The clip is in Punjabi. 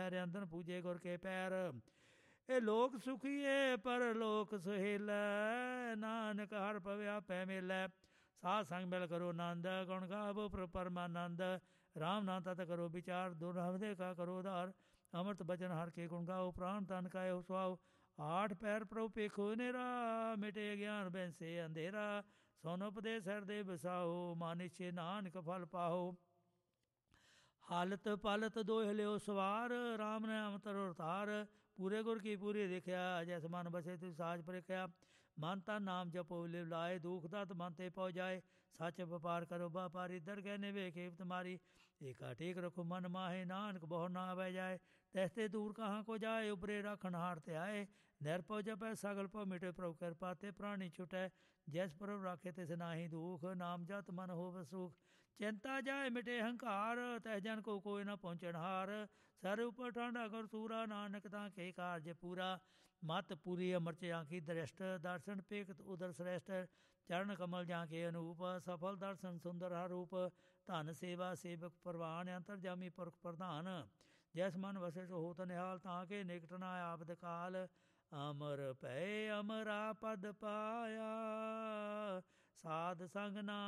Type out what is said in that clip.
ਪੈਰੇ ਅੰਦਰ ਪੂਜੇ ਗੁਰ ਕੇ ਪੈਰ। ਇਹ ਲੋਕ ਸੁਖੀਏ ਪਰ ਲੋਕ ਸੁਹੇਲੈ, ਨਾਨਕ ਹਰ ਭਵਿਆ ਪੈ ਮੇਲੈ। ਸਾਧ ਸੰਗ ਮਿਲ ਕਰੋ ਆਨੰਦ, ਗੁਣ ਗਾਵੋ ਪਰਮਾਨੰਦ। ਰਾਮ ਨਾਮ ਤਤ ਕਰੋ ਵਿਚਾਰ, ਦੁਰਹਵਦੇ ਕਾ ਕਰੋ ਉਧਾਰ। ਅੰਮ੍ਰਿਤ ਬਚਨ ਹਰ ਕੇ ਗੁਣ ਗਾਓ, ਪ੍ਰਾਨ ਤਨ ਕਾਇਓ ਸੁਆਓ। ਆਠ ਪੈਰ ਪ੍ਰਭੂ ਪੇਖੋ ਨੇਰਾ, ਮਿਟੇ ਗਿਆਨ ਬੈਂਸੇ ਅੰਧੇਰਾ। ਸੋਨ ਉਪਦੇਸ ਹਿਰਦੇ ਬਸਾਓ, ਮਾਨਿਛੇ ਨਾਨਕ ਫਲ ਪਾਓ। ਹਾਲਤ ਪਾਲਤ ਦੋਇ ਲਿਓ ਸਵਾਰ, ਰਾਮ ਨਾਮ ਤਰੁ ਤਾਰ। ਪੂਰੇ ਗੁਰ ਕੀ ਪੂਰੀ ਦੇਖਿਆ, ਜੈਸ ਮਨ ਬਸੇ ਤਿਸ ਸਾਜ ਪਰਖਿਆ। ਮਨ ਤਨ ਨਾਮ ਜਪੋ ਲਿਵ ਲਾਏ, ਦੁਖ ਦਤ ਮਨ ਤੇ ਪਹੁ ਜਾਏ। ਸੱਚ ਵਪਾਰ ਕਰੋ ਵਾਪਾਰੀ, ਦਰਗਹਿ ਨਿਵੇ ਖੇਪ ਤੁਮਾਰੀ। ਏਕਾ ਟੇਕ ਰਖੋ ਮਨ ਮਾਹੇ, ਨਾਨਕ ਬਹੁ ਨਾ ਆਵੈ ਜਾਏ। ਤੈਸਤੇ ਦੂਰ ਕਹਾਂ ਕੋ ਜਾਏ, ਉਪਰੇ ਰਾਖਣ ਹਾਰ ਤੇ ਆਏ। ਨਿਰਭਉ ਜਪੈ ਸਗਲ ਭਉ ਮਿਟੇ, ਪ੍ਰਭੁ ਕਿਰਪਾ ਤੇ ਪ੍ਰਾਣੀ ਛੁਟੈ। ਜੈਸ ਪ੍ਰਭੁ ਰਾਖੇ ਤਿਸ ਨਾਹੀ ਦੁਖ, ਨਾਮ ਜਤ ਮਨ ਹੋਵ ਸੁਖ। ਚਿੰਤਾ ਜਾਏ ਮਿਟੇ ਹੰਕਾਰ, ਤਹਿ ਜਨ ਕੋ ਕੋਇ ਨ ਪਹੁੰਚਣ ਹਾਰ। ਸਰ ਉਪਰ ਠਾਂਡਾ ਗੁਰ ਸੂਰਾ, ਨਾਨਕ ਤਾਂ ਕੇ ਕਾਰਜ ਪੂਰਾ। ਮਤ ਪੂਰੀ ਅਮਰਚ ਜਾਂ ਕੀ ਦ੍ਰਿਸ਼ਟ, ਦਰਸ਼ਨ ਪੇਖਤ ਉਦਰ ਸ੍ਰੇਸ਼ਟ। ਚਰਨ ਕਮਲ ਜਾਂ ਕੇ ਅਨੂਪ, ਸਫਲ ਦਰਸ਼ਨ ਸੁੰਦਰ ਹਰ ਰੂਪ। ਧਨ ਸੇਵਾ ਸੇਵਕ ਪ੍ਰਵਾਨ, ਅੰਤਰ ਜਾਮੀ ਪੁਰਖ ਪ੍ਰਧਾਨ। ਜੈਸ ਮਨ ਵਸੇ ਸੋ ਹੋਤ ਨਿਹਾਲ, ਤਾਂ ਕੇ ਨਿਕਟ ਨ ਆਪਦ ਕਾਲ। ਅਮਰ ਭਏ ਅਮਰਾ ਪਦ ਪਾਇਆ, ਸਾਧ ਸੰਗ ਨਾ